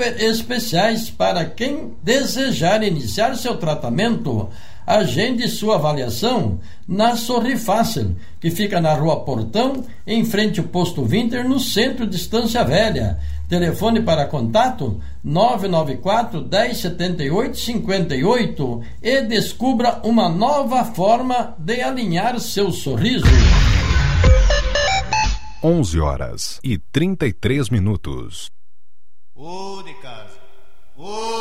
super especiais para quem desejar iniciar seu tratamento. Agende sua avaliação na Sorri Fácil, que fica na Rua Portão, em frente ao Posto Winter, no centro de Estância Velha. Telefone para contato 994 1078 58 e descubra uma nova forma de alinhar seu sorriso. 11h33. Ô de casa.